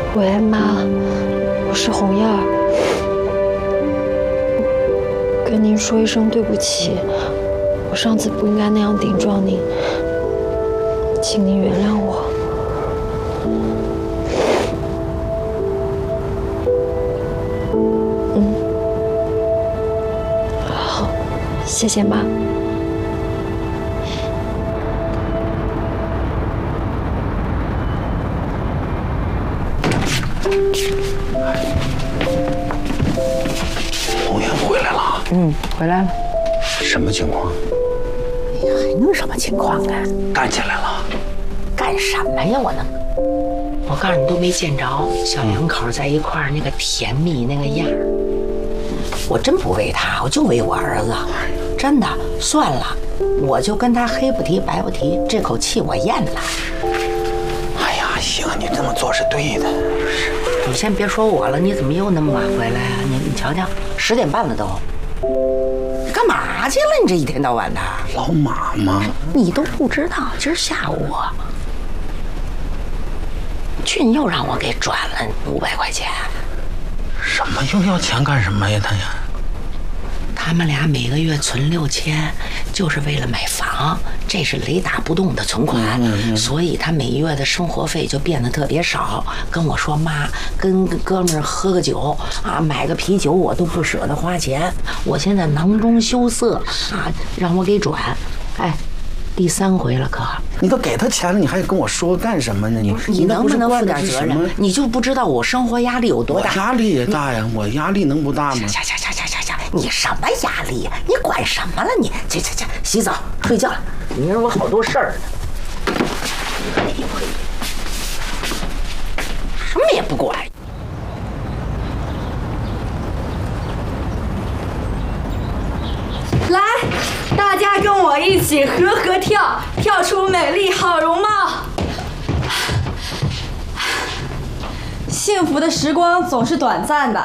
喂，妈，我是红燕儿，跟您说一声对不起，我上次不应该那样顶撞您，请您原谅我。好，谢谢妈。 红颜回来了。 回来了。 什么情况？ 哎呀，还能什么情况啊？ 干起来了？ 干什么呀？我告诉你，都没见着小两口在一块儿那个甜蜜那个样儿。我真不为他，我就为我儿子。真的，算了，我就跟他黑不提白不提，这口气我咽了。 哎呀，行，你这么做是对的。 你先别说我了，你怎么又那么晚回来啊？你瞧瞧，10点半了都。你干嘛去了？你这一天到晚的。 老马嘛， 你都不知道，今儿下午俊又让我给转了500块钱。 什么又要钱干什么呀？他呀， 他们俩每个月存6000，就是为了买房，这是雷打不动的存款，所以他每月的生活费就变得特别少。跟我说妈，跟哥们儿喝个酒啊，买个啤酒我都不舍得花钱。我现在囊中羞涩啊，让我给转，哎，第3回了可。 你都给他钱了，你还跟我说干什么呢？ 你能不能负点责任？你就不知道我生活压力有多大？ 压力也大呀，我压力能不大吗？ 下，你什么压力呀？你管什么了你？去，洗澡睡觉了。明儿我好多事儿呢。什么也不管。 来，大家跟我一起和和跳，跳出美丽好容貌。幸福的时光总是短暂的，